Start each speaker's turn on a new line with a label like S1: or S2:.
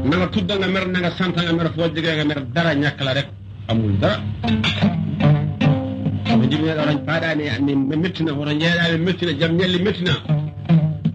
S1: na nga tuddal nga mer na nga sant nga mer foo jógee nga mer dara ñàkk la rek amul dara ko jimi ɗo rañ paɗani mi mettina woto jeeɗaɓe mettina jaam ñalli mettina